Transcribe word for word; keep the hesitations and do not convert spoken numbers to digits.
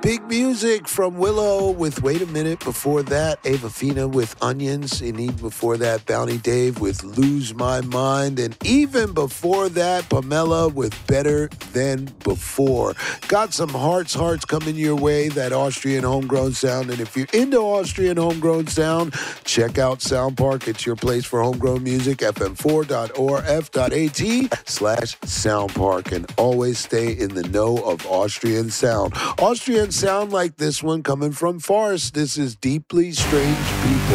Big Music from Willow with Wait a Minute. Before that, Ava Fina with Onions. And even before that, Bounty Dave with Lose My Mind. And even before that, Pamela with Better Than Before. Got some hearts, hearts coming your way, that Austrian homegrown sound. And if you're into Austrian homegrown sound, check out Sound Park. It's your place for homegrown music, f m four dot o r f dot a t slash Sound Park. And always stay in the know of Austrian sound. Austrian sound like this one coming from Forrest. This is Deeply Strange People.